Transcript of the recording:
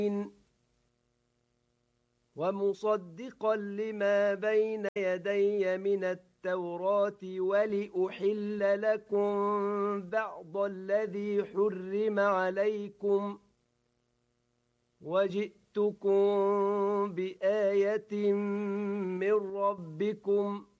ومصدقا لما بين يدي من التوراة ولأحل لكم بعض الذي حرم عليكم وجئتكم بآية من ربكم